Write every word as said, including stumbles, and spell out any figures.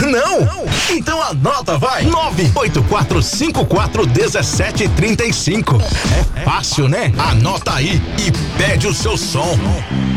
Não? Então anota, vai. nove oito quatro cinco quatro um sete três cinco. É fácil, né? Anota aí e pede o seu som.